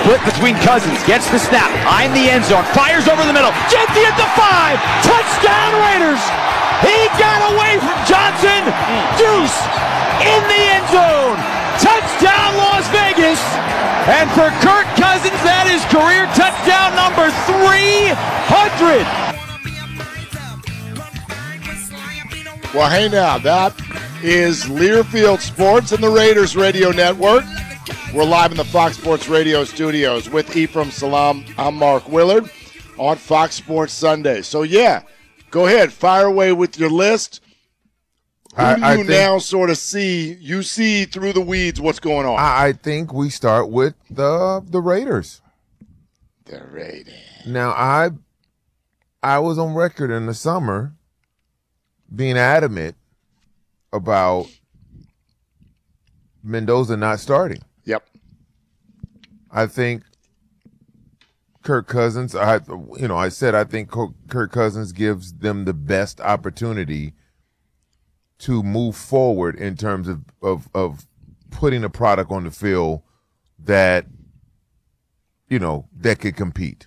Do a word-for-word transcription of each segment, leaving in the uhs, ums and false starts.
split between Cousins. Gets the snap. Eyeing the end zone. Fires over the middle. Jeanty at the five. Touchdown Raiders. He got away from Johnson. Deuce in the end zone. Touchdown Las Vegas. And for Kirk Cousins, that is career touchdown number three hundred. Well, hey now, that is Learfield Sports and the Raiders Radio Network. We're live in the Fox Sports Radio studios with Ephraim Salaam. I'm Mark Willard on Fox Sports Sunday. So, yeah, go ahead. Fire away with your list. Who I, do I you think, now sort of see? You see through the weeds what's going on. I, I think we start with the the Raiders. The Raiders. Now, I I was on record in the summer being adamant about Mendoza not starting. Yep. I think Kirk Cousins, I you know, I said I think Kirk Cousins gives them the best opportunity to move forward in terms of, of, of putting a product on the field that, you know, that could compete.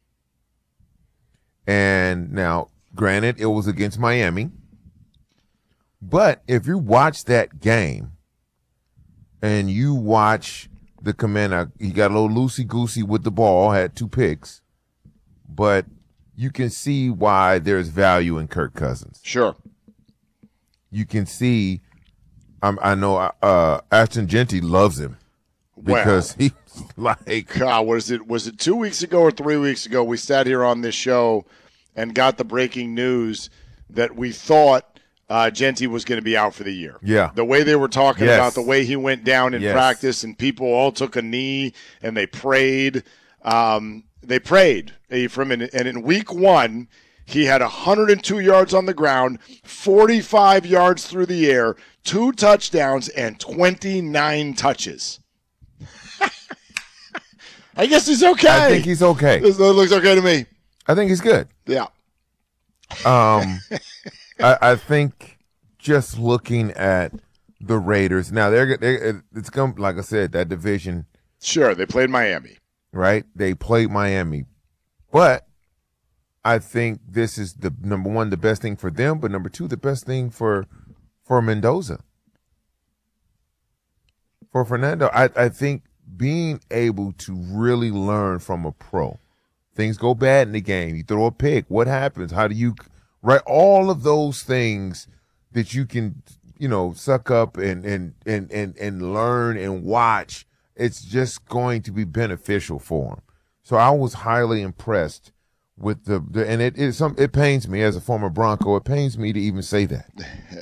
And now, granted, it was against Miami. But if you watch that game and you watch the commander, he got a little loosey-goosey with the ball, had two picks, but you can see why there's value in Kirk Cousins. Sure. You can see, um, I know uh, Ashton Jeanty loves him because well, he's like, God, was it was it two weeks ago or three weeks ago? We sat here on this show and got the breaking news that we thought uh, Jeanty was going to be out for the year. Yeah, the way they were talking yes. about the way he went down in yes. practice, and people all took a knee and they prayed. Um, they prayed from and in week one. He had one hundred two yards on the ground, forty-five yards through the air, two touchdowns, and twenty-nine touches. I guess he's okay. I think he's okay. This looks okay to me. I think he's good. Yeah. Um, I, I think just looking at the Raiders now, they're, they're it's going like I said, that division. Sure, they played Miami. Right, they played Miami, but I think this is the number one, the best thing for them, but number two, the best thing for for Mendoza. For Fernando, I, I think being able to really learn from a pro. Things go bad in the game. You throw a pick. What happens? How do you right? All of those things that you can, you know, suck up and and and and, and learn and watch. It's just going to be beneficial for him. So I was highly impressed with the, the and it it, some, it pains me as a former Bronco. It pains me to even say that.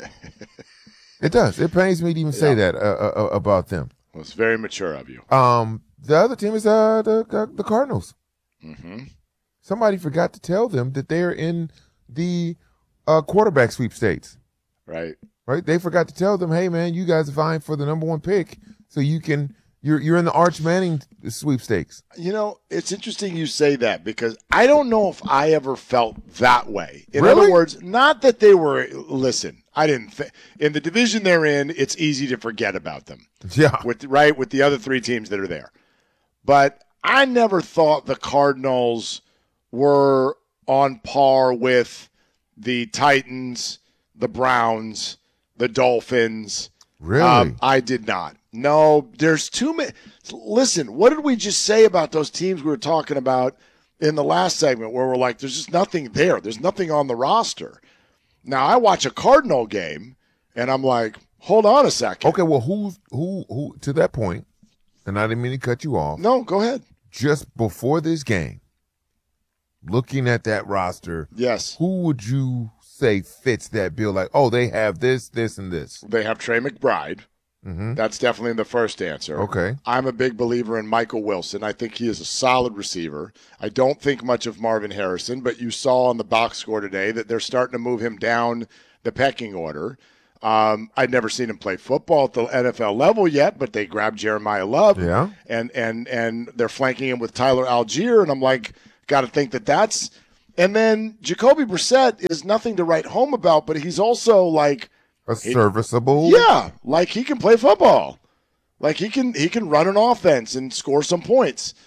It does. It pains me to even yeah. say that uh, uh, about them. Well, it's very mature of you. Um, the other team is uh the the Cardinals. Mm-hmm. Somebody forgot to tell them that they're in the uh, quarterback sweepstakes. Right. Right. They forgot to tell them, hey man, you guys are vying for the number one pick, so you can. You're you're in the Arch Manning sweepstakes. You know, it's interesting you say that because I don't know if I ever felt that way. In really? other words, not that they were. Listen, I didn't. Th- in the division they're in, it's easy to forget about them. Yeah. With right with the other three teams that are there, but I never thought the Cardinals were on par with the Titans, the Browns, the Dolphins. Really? Um, I did not. No, there's too many. Listen, what did we just say about those teams we were talking about in the last segment where we're like, there's just nothing there. There's nothing on the roster. Now, I watch a Cardinal game, and I'm like, hold on a second. Okay, well, who, who, who, to that point, and I didn't mean to cut you off. No, go ahead. Just before this game, looking at that roster, yes, who would you say fits that bill? Like, oh, they have this, this, and this. They have Trey McBride. Mm-hmm. That's definitely the first answer. Okay. I'm a big believer in Michael Wilson. I think he is a solid receiver. I don't think much of Marvin Harrison, but you saw on the box score today that they're starting to move him down the pecking order. Um, I'd never seen him play football at the N F L level yet, but they grabbed Jeremiah Love. Yeah. And, and, and they're flanking him with Tyler Algier, and I'm like, got to think that that's – and then Jacoby Brissett is nothing to write home about, but he's also like – A serviceable, yeah, like he can play football, like he can he can run an offense and score some points.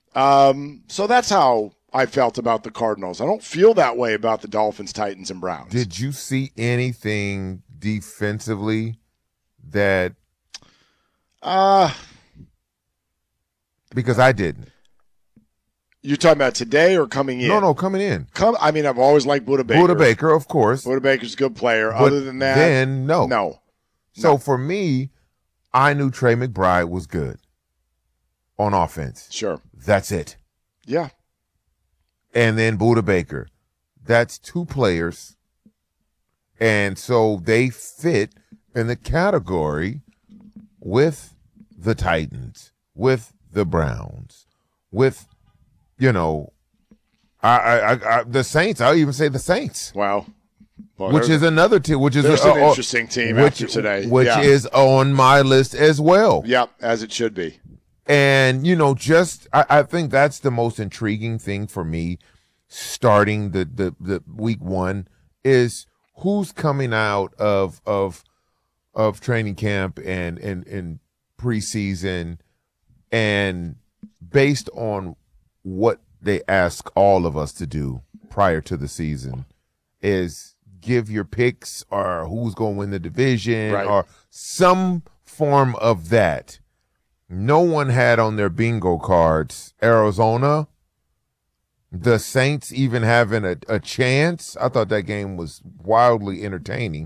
Um, so that's how I felt about the Cardinals. I don't feel that way about the Dolphins, Titans, and Browns. Did you see anything defensively that Uh, because I didn't. you're talking about today or coming in? No, no, coming in. Come, I mean, I've always liked Buda Baker. Buda Baker, of course. Buda Baker's a good player. But Other than that, then no. no. So No. for me, I knew Trey McBride was good on offense. Sure. That's it. Yeah. And then Buda Baker. That's two players. And so they fit in the category with the Titans, with the Browns, with, you know, I, I, I, the Saints. I'll even say the Saints, Wow. Well, which there's- is another team, which is there's a, an a- interesting team which, after today. which Yeah. is on my list as well. Yep, as it should be. And, you know, just I, I think that's the most intriguing thing for me starting the, the, the week one is who's coming out of of of training camp and, and, and preseason, and based on what they ask all of us to do prior to the season is give your picks or who's going to win the division Right. or some form of that. No one had on their bingo cards Arizona, the Saints even having a, a chance. I thought that game was wildly entertaining.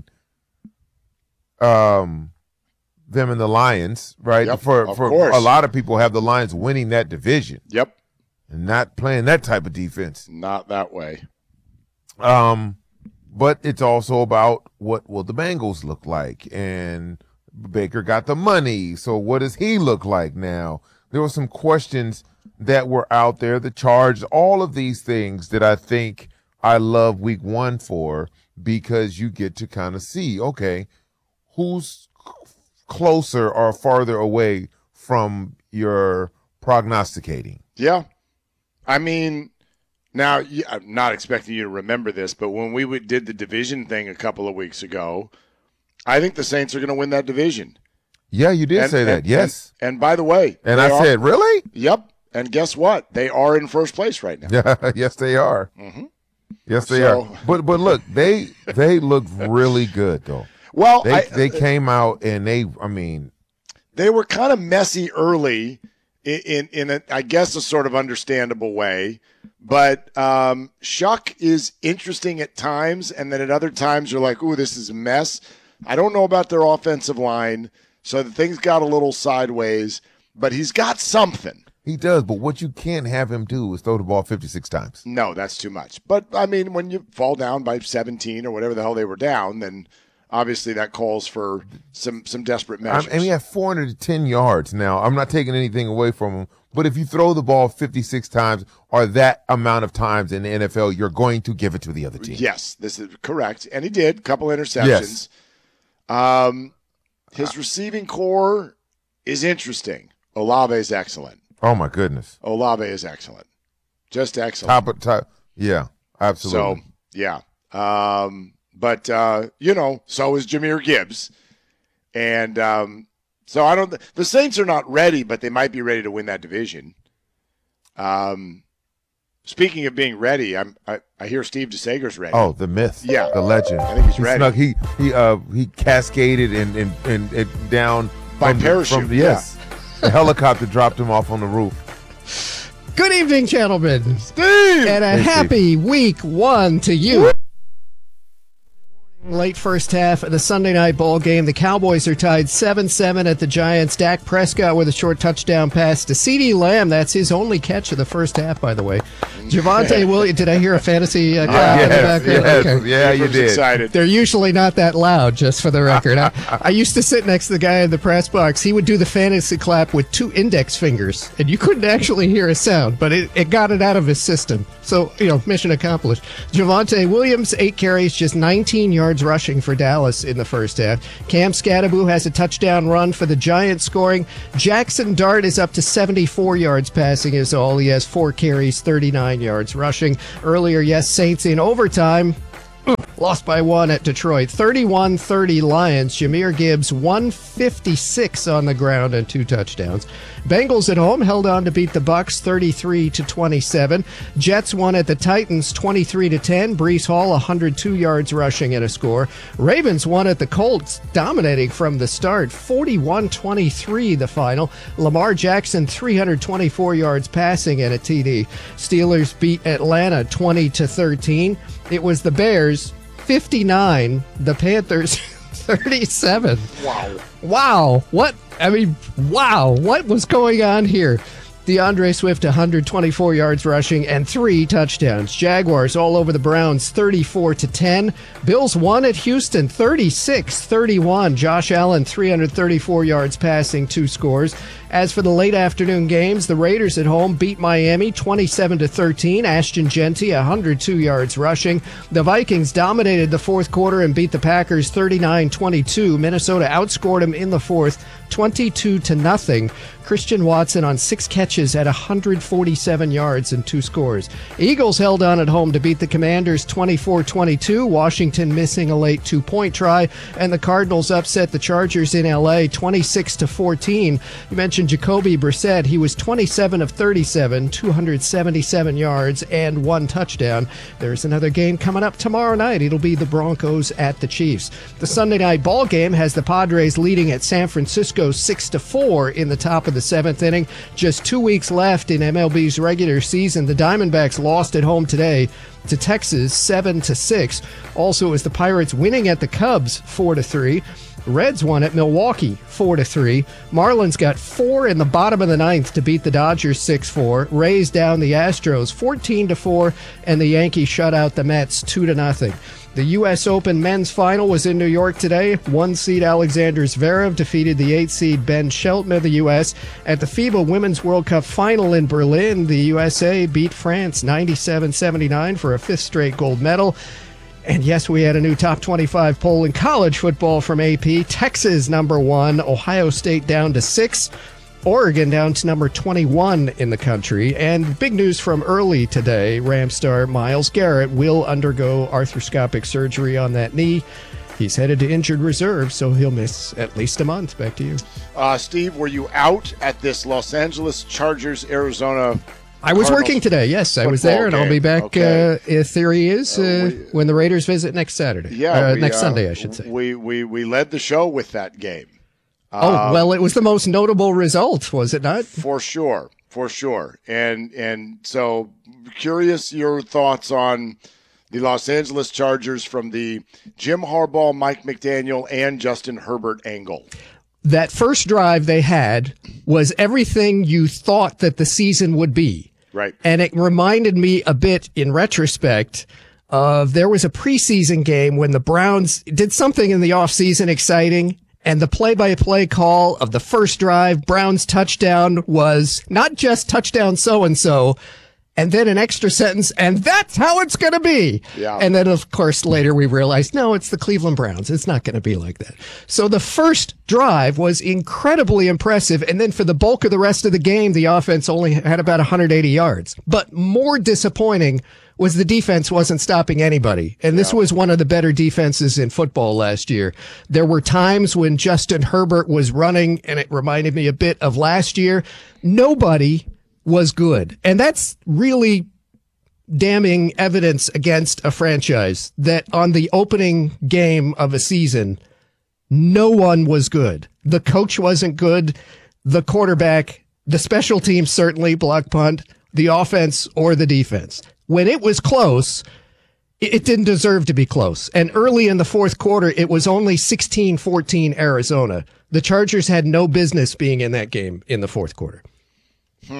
Um, them and the Lions, right? Yep, for of for course. a lot of people have the Lions winning that division Yep. and not playing that type of defense. Not that way. Um, but it's also about what will the Bengals look like, and Baker got the money, so what does he look like now? There were some questions that were out there, the charge, all of these things that I think I love week one for, because you get to kind of see, okay, who's c- closer or farther away from your prognosticating. Yeah. I mean, now, y- I'm not expecting you to remember this, but when we would- did the division thing a couple of weeks ago, I think the Saints are going to win that division. Yeah, you did And- say that, and- yes. And, and by the way, And, they I are- said, really? yep. And guess what? They are in first place right now. Yeah, yes, they are. Mhm. Yes, they So- are. But but look, they they look really good though. Well, They I, they came out and they, I mean, they were kind of messy early in, in, in a, I guess, a sort of understandable way. But um, Shuck is interesting at times, and then at other times you're like, ooh, this is a mess. I don't know about their offensive line, so the things got a little sideways, but he's got something. he does. But what you can't have him do is throw the ball fifty-six times. No, that's too much. But, I mean, when you fall down by seventeen or whatever the hell they were down, then obviously that calls for some, some desperate I measures. mean, he had four hundred ten yards. Now, I'm not taking anything away from him, but if you throw the ball fifty-six times or that amount of times in the N F L, you're going to give it to the other team. Yes, this is correct. And he did. A couple interceptions. Yes. Um, his receiving core is interesting. Olave is excellent. Oh my goodness. Olave is excellent. Just excellent. Top of top. Yeah, absolutely. So, yeah. Um, but, uh, you know, so is Jahmyr Gibbs. And um, so I don't – the Saints are not ready, but they might be ready to win that division. Um, speaking of being ready, I'm, I, I hear Steve DeSager's ready. Oh, the myth. Yeah. The legend. I think he's he ready. Snuck, he he uh he cascaded and and, and, and down By from the- parachute, From, yes. The helicopter dropped him off on the roof. Good evening, gentlemen. Steve! And a Hey, Steve. happy week one to you. Late first half of the Sunday night ball game. The Cowboys are tied seven seven at the Giants. Dak Prescott with a short touchdown pass to CeeDee Lamb. That's his only catch of the first half, by the way. Javonte Williams. Did I hear a fantasy uh, clap in the Yes, background? yes, Okay. yeah, you Ephraim's did. excited. They're usually not that loud, just for the record. I, I used to sit next to the guy in the press box. He would do the fantasy clap with two index fingers, and you couldn't actually hear a sound, but it, it got it out of his system. So, you know, mission accomplished. Javonte Williams, eight carries, just nineteen yards rushing for Dallas in the first half. Cam Scatterbo has a touchdown run for the Giants scoring. Jackson Dart is up to seventy-four yards passing is all. He has four carries, thirty-nine yards rushing. Earlier, yes, Saints in overtime. Lost by one at Detroit. thirty-one thirty Lions. Jahmyr Gibbs, one fifty-six on the ground and two touchdowns. Bengals at home held on to beat the Bucks thirty-three to twenty-seven. Jets won at the Titans twenty-three to ten. Breece Hall, one hundred two yards rushing and a score. Ravens won at the Colts, dominating from the start, forty-one twenty-three the final. Lamar Jackson, three hundred twenty-four yards passing and a T D. Steelers beat Atlanta twenty to thirteen. It was the Bears fifty-nine, the Panthers thirty-seven. Wow. Wow. What? I mean, wow. What was going on here? DeAndre Swift, one hundred twenty-four yards rushing and three touchdowns. Jaguars all over the Browns, thirty-four to ten. Bills won at Houston, thirty-six thirty-one. Josh Allen, three hundred thirty-four yards passing, two scores. As for the late afternoon games, the Raiders at home beat Miami twenty-seven to thirteen. Ashton Genty, one hundred two yards rushing. The Vikings dominated the fourth quarter and beat the Packers thirty-nine twenty-two. Minnesota outscored them in the fourth, twenty-two to nothing. Christian Watson on six catches at one hundred forty-seven yards and two scores. Eagles held on at home to beat the Commanders twenty-four twenty-two. Washington missing a late two-point try, and the Cardinals upset the Chargers in L A twenty-six to fourteen. You mentioned Jacoby Brissett. He was twenty-seven of thirty-seven, two hundred seventy-seven yards and one touchdown. There's another game coming up tomorrow night. It'll be the Broncos at the Chiefs. The Sunday night ball game has the Padres leading at San Francisco six to four in the top of the seventh inning. Just two weeks left in M L B's regular season. The Diamondbacks lost at home today to Texas seven to six. Also, as the Pirates winning at the Cubs four to three. Reds won at Milwaukee four to three. Marlins got four in the bottom of the ninth to beat the Dodgers six four. Rays down the Astros fourteen to four, and the Yankees shut out the Mets two to nothing. The U S Open men's final was in New York today. One seed Alexander Zverev defeated the eight seed Ben Shelton of the U S. At the FIBA Women's World Cup final in Berlin, the U S A beat France ninety-seven seventy-nine for a fifth straight gold medal. And yes, we had a new top twenty-five poll in college football from A P. Texas number one, Ohio State down to six, Oregon down to number twenty-one in the country. And big news from early today, Ram star Myles Garrett will undergo arthroscopic surgery on that knee. He's headed to injured reserve, so he'll miss at least a month. Back to you. Uh, Steve, were you out at this Los Angeles Chargers, Arizona I was Cardinals working today, yes. I was there, and game. I'll be back, okay. uh, if theory is, uh, uh, we, when the Raiders visit next Saturday. Yeah. Uh, we, next uh, Sunday, I should say. We, we, we led the show with that game. Oh, um, well, it was the most notable result, was it not? For sure. For sure. And, and so curious your thoughts on the Los Angeles Chargers from the Jim Harbaugh, Mike McDaniel, and Justin Herbert angle. That first drive they had was everything you thought that the season would be. Right. And it reminded me a bit, in retrospect, of there was a preseason game when the Browns did something in the offseason exciting, and the play-by-play call of the first drive, Browns touchdown, was not just touchdown so-and-so, and then an extra sentence, and that's how it's going to be. Yeah. And then, of course, later we realized, no, it's the Cleveland Browns. It's not going to be like that. So the first drive was incredibly impressive, and then for the bulk of the rest of the game, the offense only had about one hundred eighty yards. But more disappointing was the defense wasn't stopping anybody. And this yeah. was one of the better defenses in football last year. There were times when Justin Herbert was running, and it reminded me a bit of last year. Nobody was good. And that's really damning evidence against a franchise that on the opening game of a season, no one was good. The coach wasn't good. The quarterback, the special teams, certainly block punt, the offense or the defense. When it was close, it didn't deserve to be close. And early in the fourth quarter, it was only sixteen fourteen Arizona. The Chargers had no business being in that game in the fourth quarter. Hmm.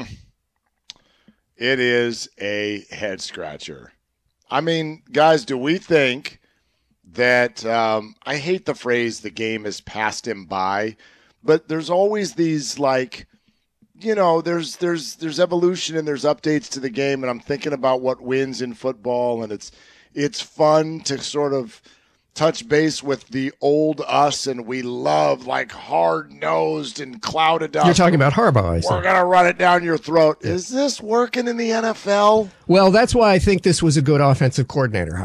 It is a head scratcher. I mean, guys, do we think that um, I hate the phrase the game has passed him by, but there's always these like, you know, there's there's there's evolution and there's updates to the game, and I'm thinking about what wins in football, and it's it's fun to sort of touch base with the old us, and we love like hard-nosed and clouded up. You're talking about Harbaugh, I We're going to run it down your throat. Is this working in the N F L? Well, that's why I think this was a good offensive coordinator hire.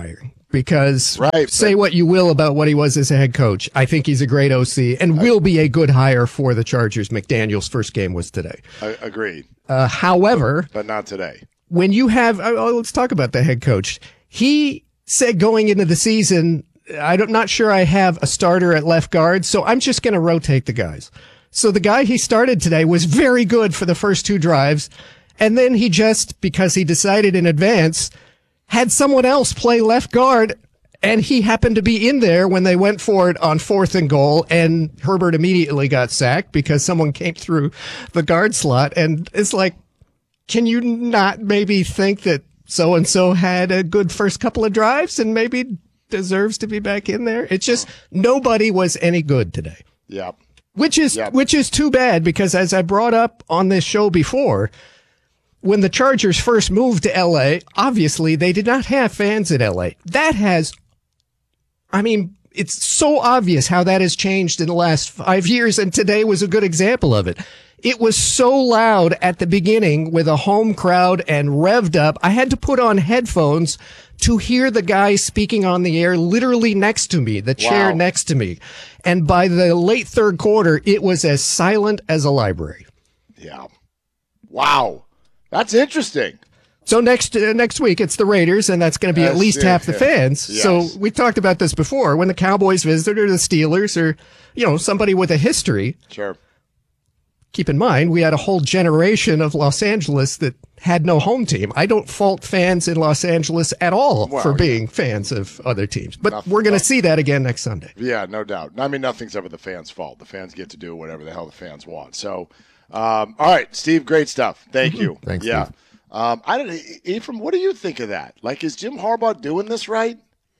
because Right, say but- what you will about what he was as a head coach. I think he's a great O C and will be a good hire for the Chargers. McDaniel's first game was today. I, agreed, Uh, however, but not today. when you have, oh, let's talk about the head coach. He said going into the season, I'm not sure I have a starter at left guard, so I'm just going to rotate the guys. So the guy he started today was very good for the first two drives, and then he just, because he decided in advance, had someone else play left guard, and he happened to be in there when they went for it on fourth and goal, and Herbert immediately got sacked because someone came through the guard slot, and it's like, can you not maybe think that so-and-so had a good first couple of drives and maybe deserves to be back in there? It's just nobody was any good today, Yeah. which is Yep. which is too bad because as I brought up on this show before, when the Chargers first moved to L A, obviously they did not have fans in L A. That has, I mean, it's so obvious how that has changed in the last five years, and today was a good example of it. It was so loud at the beginning with a home crowd and revved up. I had to put on headphones to hear the guy speaking on the air literally next to me, the chair Wow. next to me. And by the late third quarter, it was as silent as a library. Yeah. Wow. That's interesting. So next uh, next week, it's the Raiders, and that's going to be at Yes, least yeah, half the yeah. fans. Yes. So we talked about this before. When the Cowboys visit or the Steelers or, you know, somebody with a history, Sure. keep in mind, we had a whole generation of Los Angeles that had no home team. I don't fault fans in Los Angeles at all Well, for yeah. being fans of other teams. But Nothing- we're going to nothing. see that again next Sunday. Yeah, no doubt. I mean, nothing's ever the fans' fault. The fans get to do whatever the hell the fans want. So, um, all right, Steve, great stuff. Thank you. Thanks, Yeah. Steve. Um, I don't, Ephraim, what do you think of that? Like, is Jim Harbaugh doing this right?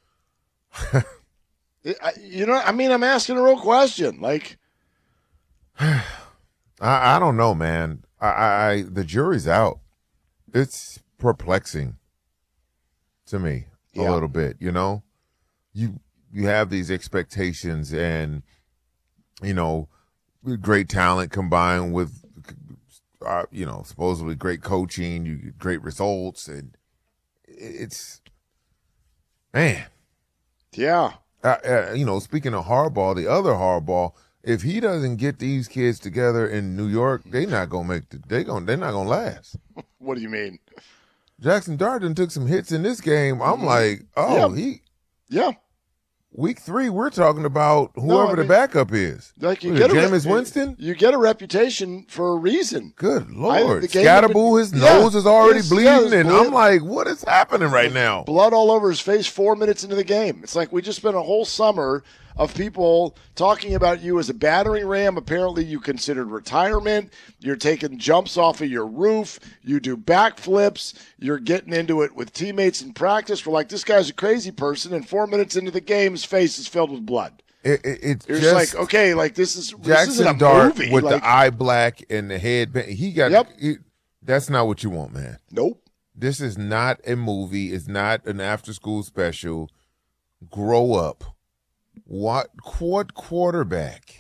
I- you know, I mean, I'm asking a real question. Like, I, I don't know, man. I, I, I the jury's out. It's perplexing to me a Yeah. little bit. You know, you you have these expectations, and you know, great talent combined with uh, you know supposedly great coaching, you get great results, and it's man. yeah, Uh, uh, you know, speaking of Harbaugh, the other Harbaugh, if he doesn't get these kids together in New York, they not gonna make the, they gonna they're not gonna last. what do you mean? Jackson Darden took some hits in this game. I'm like, oh, Yeah. he Yeah, week three. We're talking about whoever I the mean, backup is. like you What, get a Jameis re- Winston. You get a reputation for a reason. Good I- lord, the game had been- Scatterboo, his Yeah, nose is already yes, bleeding, yes, and bleed- I'm like, what is happening right now? Blood all over his face four minutes into the game. It's like we just spent a whole summer of people talking about you as a battering ram. Apparently you considered retirement. You're taking jumps off of your roof. You do backflips. You're getting into it with teammates in practice. We're like, this guy's a crazy person. And four minutes into the game, his face is filled with blood. It, it, it's You're just just like, okay, like this is this Jackson isn't a Dart movie. with Like, the eye black and the head. He got. Yep. he- that's not what you want, man. nope. This is not a movie. It's not an after-school special. Grow up. What what quarterback?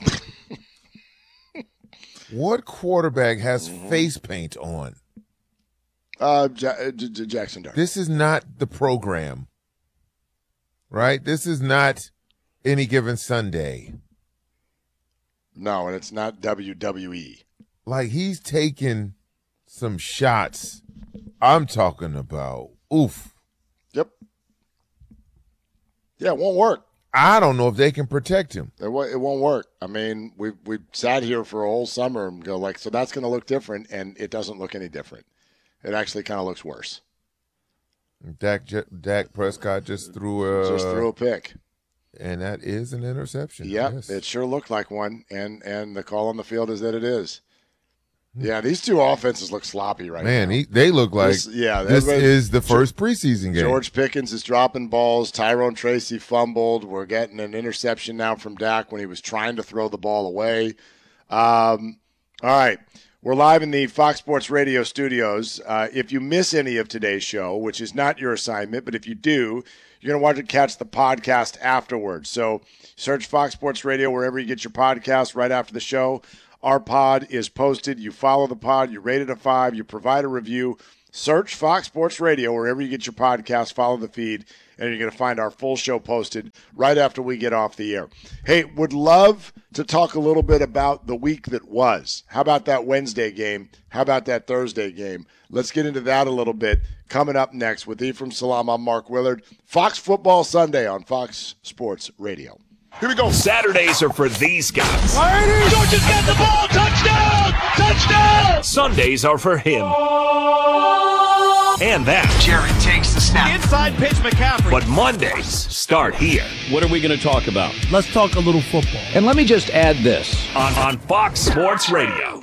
What quarterback has face paint on? Uh, ja- uh, J- J- Jackson Dart. This is not the program, right? This is not Any Given Sunday. No, and it's not W W E. Like, he's taking some shots. I'm talking about, oof. Yep. Yeah, it won't work. I don't know if they can protect him. It, wo- it won't work. I mean, we we sat here for a whole summer and go like, so that's going to look different, and it doesn't look any different. It actually kind of looks worse. Dak, J- Dak Prescott just threw a, Just threw a pick. and that is an interception. Yep, Yes. it sure looked like one, and and the call on the field is that it is. Yeah, these two offenses look sloppy right Man, now. he, they look like This- yeah, this everybody- is the first preseason game. George Pickens is dropping balls. Tyrone Tracy fumbled. We're getting an interception now from Dak when he was trying to throw the ball away. Um, all right. We're live in the Fox Sports Radio studios. Uh, if you miss any of today's show, which is not your assignment, but if you do, you're going to want to catch the podcast afterwards. So search Fox Sports Radio wherever you get your podcast right after the show. our pod is posted. You follow the pod, you rate it a five, you provide a review. Search Fox Sports Radio wherever you get your podcast, follow the feed, and you're going to find our full show posted right after we get off the air. Hey, would love to talk a little bit about the week that was. How about that Wednesday game? How about that Thursday game? Let's get into that a little bit coming up next with Ephraim Salaam. I'm Mark Willard. Fox Football Sunday on Fox Sports Radio. Here we go. Saturdays are for these guys. Georgia's got the ball. Touchdown! Touchdown! Sundays are for him. And that. Jared takes the snap. Inside pitch, McCaffrey. But Mondays start here. What are we going to talk about? Let's talk a little football. And let me just add this. On, on Fox Sports Radio.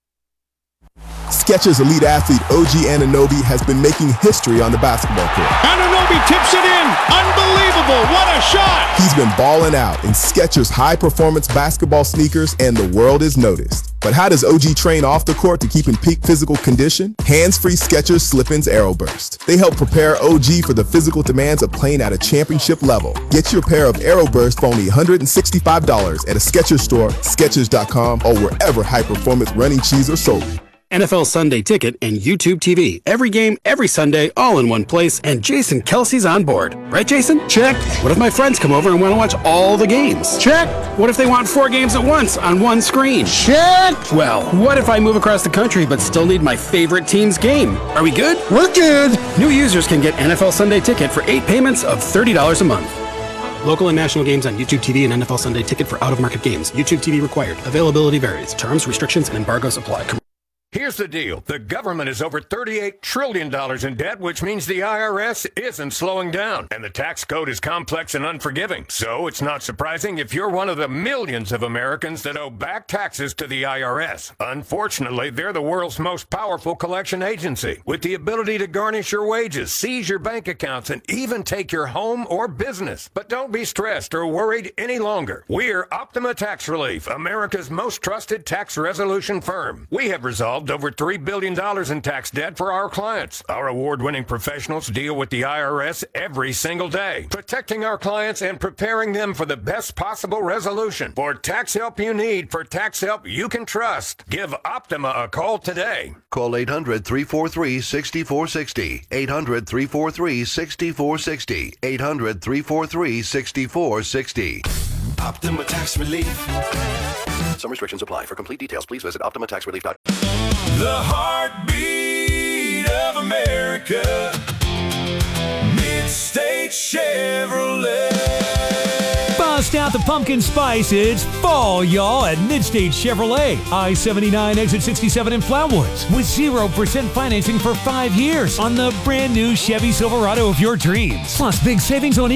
Skechers Elite Athlete O G Anunoby has been making history on the basketball court. Anunoby tips it in. Unbelievable. What a shot. He's been balling out in Skechers high-performance basketball sneakers, and the world is noticed. But how does O G train off the court to keep in peak physical condition? Hands-free Skechers Slip-ins Aeroburst. They help prepare O G for the physical demands of playing at a championship level. Get your pair of Aeroburst for only one hundred sixty-five dollars at a Skechers store, Skechers dot com, or wherever high-performance running shoes are sold. N F L Sunday Ticket and YouTube T V. Every game, every Sunday, all in one place, and Jason Kelsey's on board. Right, Jason? Check. What if my friends come over and want to watch all the games? Check. What if they want four games at once on one screen? Check. Well, what if I move across the country but still need my favorite team's game? Are we good? We're good. New users can get N F L Sunday Ticket for eight payments of thirty dollars a month. Local and national games on YouTube T V and N F L Sunday Ticket for out-of-market games. YouTube T V required. Availability varies. Terms, restrictions, and embargoes apply. Here's the deal. The government is over thirty-eight trillion dollars in debt, which means the I R S isn't slowing down. And the tax code is complex and unforgiving. So it's not surprising if you're one of the millions of Americans that owe back taxes to the I R S. Unfortunately, they're the world's most powerful collection agency, with the ability to garnish your wages, seize your bank accounts, and even take your home or business. But don't be stressed or worried any longer. We're Optima Tax Relief, America's most trusted tax resolution firm. We have resolved over three billion dollars in tax debt for our clients. Our award-winning professionals deal with the I R S every single day, protecting our clients and preparing them for the best possible resolution. For tax help you need, for tax help you can trust, give Optima a call today. Call eight hundred, three four three, six four six zero, eight hundred, three four three, six four six zero, eight hundred, three four three, six four six zero. Optima Tax Relief. Some restrictions apply. For complete details, please visit optima tax relief dot com. The heartbeat of America. Mid-State Chevrolet. Bust out the pumpkin spice. It's fall, y'all, at Mid-State Chevrolet. I seventy-nine, exit sixty-seven in Flatwoods. With zero percent financing for five years on the brand new Chevy Silverado of your dreams. Plus big savings on